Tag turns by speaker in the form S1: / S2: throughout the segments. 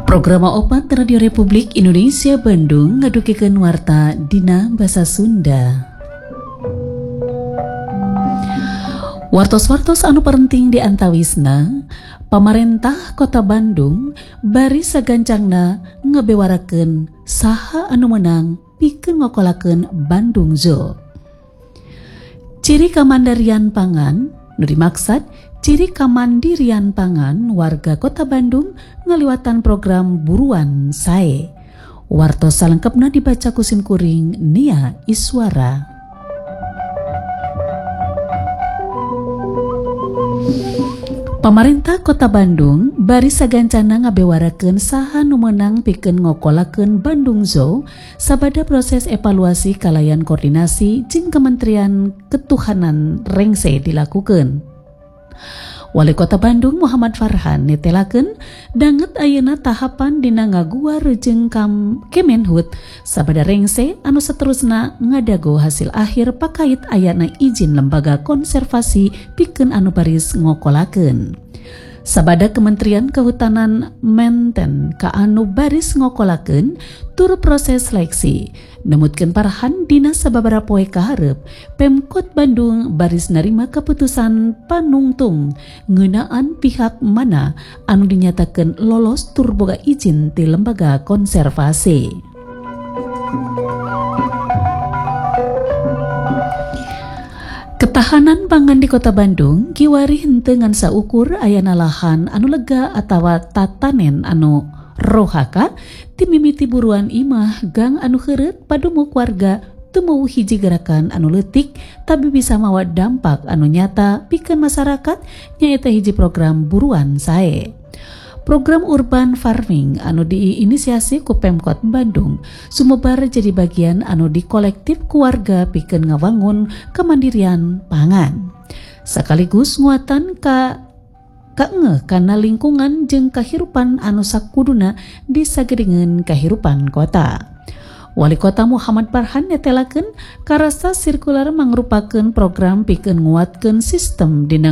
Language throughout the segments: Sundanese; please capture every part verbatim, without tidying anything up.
S1: Program opat Radio Republik Indonesia Bandung ngadukikeun warta dina basa Sunda. Wartos-wartos anu penting di antawisna, pamarentah Kota Bandung bari sagancangna ngabewarakeun saha anu menang pikeun ngokolakeun Bandung Zoo. Ciri kamandirian pangan nu dimaksud ciri kamandirian pangan warga Kota Bandung ngaliwatan program buruan sae. Wartos salengkepna dibaca kusim kuring Nia Iswara. Pamarentah Kota Bandung bari sagancana ngabewarakeun saha nu meunang pikeun ngokolakeun Bandung Zoo sabada proses evaluasi kalayan koordinasi jeung Kementerian Ketuhanan rengse dilakukeun. Wali Kota Bandung Muhammad Farhan netelakeun danget ayeuna tahapan dina ngaguar jeung kam Kemenhut sabada rengse anu saterusna ngadago hasil akhir pakait ayana izin lembaga konservasi pikeun anu baris ngokolakeun. Sabada Kementerian Kehutanan menten ka anu baris ngokolakeun tur proses seleksi. Nemutkeun Farhan dina sababaraha poe kaharep Pemkot Bandung baris narima keputusan panungtung ngeunaan pihak mana anu dinyatakeun lolos tur boga izin ti lembaga konservasi. Ketahanan pangan di Kota Bandung kiwari henteu ngan saukur ayana lahan anu lega atawa tatanen anu rohaka ti mimiti buruan imah gang anu heureut padumuk warga tumuwuh hiji gerakan anu leutik tapi bisa mawa dampak anu nyata pikeun masyarakat nyaeta hiji program buruan sae. Program urban farming anu diinisiasi ku Pemkot Bandung sumebar jadi bagian anu dikolektif ku warga pikeun ngawangun kemandirian pangan. Sekaligus nguatan ka kaengeh kana lingkungan jeung kahirupan anu sakuduna di sagedingeun kahirupan kota. Wali Kota Muhammad Farhan netelakeun karasa sirkular mangrupakeun program pikeun nguatkeun sistem dina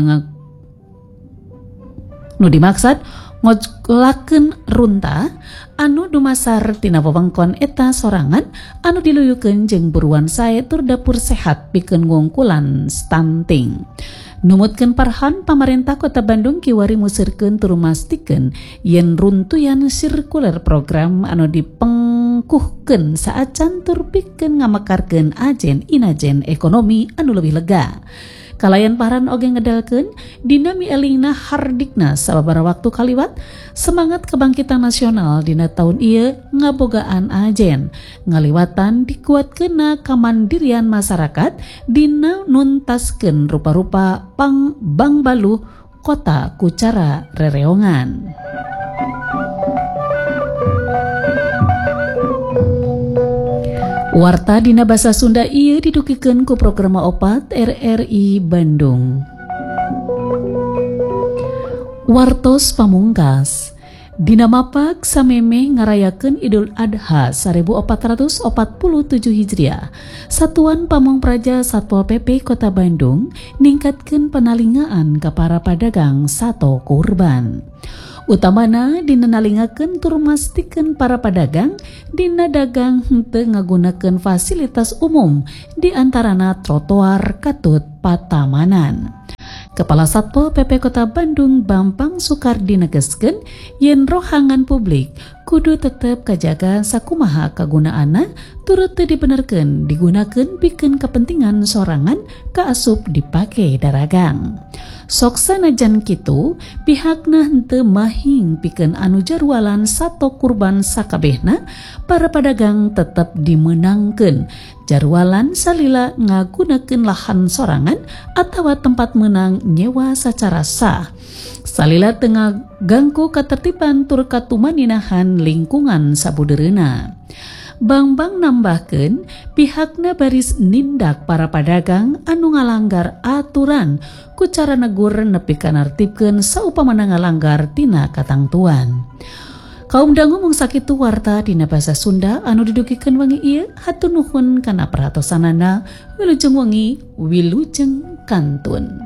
S1: nu dimaksud ngolakeun runta anu dumasar tina wewengkon eta sorangan anu diluyukeun jeung buruan sae tur dapur sehat pikeun ngungkulan stunting. Numutkeun Farhan pamarentah Kota Bandung kiwari musirkeun tur mastikeun yen runtuyan sirkuler program anu dipengkuhkeun saacan tur pikeun ngamekarkeun ajen inajen ekonomi anu leuwih lega. Kalayan Farhan oge ngedalkeun dina mielingna hardikna sababaraha waktu kaliwat semangat kebangkitan nasional dina taun ieu ngabogaan ajen ngaliwatan dikuatkeunna kamandirian masyarakat dina nuntaskeun rupa-rupa pang bang baluh kota ku cara rereongan. Warta dina basa Sunda ieu didukikeun ku program opat R R I Bandung. Wartos pamungkas dina mapag sameme ngarayakeun Idul Adha seribu empat ratus empat puluh tujuh Hijriah. Satuan Pamong Praja Satpol P P Kota Bandung ningkatkeun panalingaan ka para padagang sato kurban. Utamana dina nalingakeun tur mastikeun para padagang dina dagang henteu ngagunakeun fasilitas umum di antarana trotoar katut patamanan. Kepala Satpol P P Kota Bandung Bambang Sukardi negaskeun yen rohangan publik kudu tetep kajaga sakumaha kagunaanna turut teu dibenerkeun digunakeun pikeun kepentingan sorangan kaasup dipake daragang. Sok sanajan kitu pihakna henteu mahing pikeun anu jarwalan sato kurban sakabehna para padagang tetep dimenangkeun jarwalan salila ngagunakeun lahan sorangan atawa tempat menang nyewa secara sah salila tengah ganggu katertiban tur katumaninahan lingkungan sabudereuna. Bambang nambahkeun pihakna baris nindak para padagang anu ngalanggar aturan ku cara negur nepi ka nartibkeun saupamana ngalanggar tina katangtuan. Kaum dangu mung sakitu warta dina basa Sunda anu didukikeun wengi ieu hatur nuhun kana perhatosanana wilujeng wengi wilujeng kantun.